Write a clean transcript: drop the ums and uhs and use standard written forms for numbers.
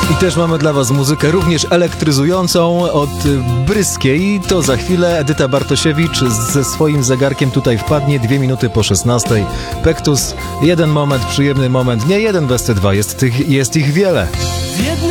I też mamy dla was muzykę również elektryzującą od Bryskiej. To za chwilę Edyta Bartosiewicz ze swoim zegarkiem tutaj wpadnie, 2 minuty po 16. Pektus, jeden moment, przyjemny moment, nie jeden bez te dwa, jest ich wiele.